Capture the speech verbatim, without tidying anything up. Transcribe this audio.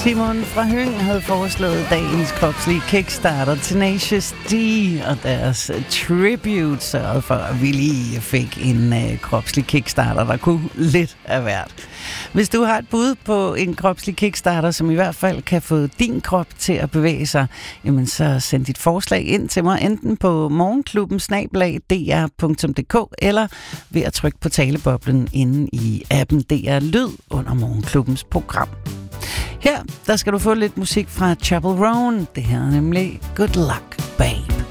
Simon fra Høng havde foreslået dagens kropslige kickstarter Tenacious D, og deres tribute sørgede for, at vi lige fik en uh, kropslig kickstarter, der kunne lidt af hvert. Hvis du har et bud på en kropslig kickstarter, som i hvert fald kan få din krop til at bevæge sig, jamen så send dit forslag ind til mig, enten på morgenklubben snabel-a d r punktum d k eller ved at trykke på taleboblen inde i appen D R Lyd under Morgenklubbens program. Her, der skal du få lidt musik fra Chapel Roan. Det her er nemlig Good Luck.